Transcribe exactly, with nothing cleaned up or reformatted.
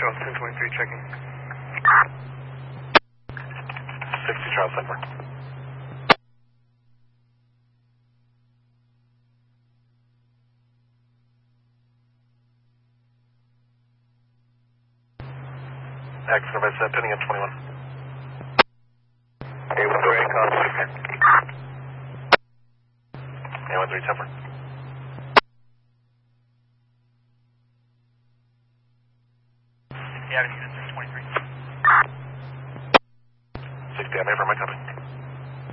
Charles ten twenty-three checking. sixty Charles Denver. Accident by set, pending at twenty-one. A one three, call A one three, Temper. Avenue, six twenty-three. sixty, I'm in for my company.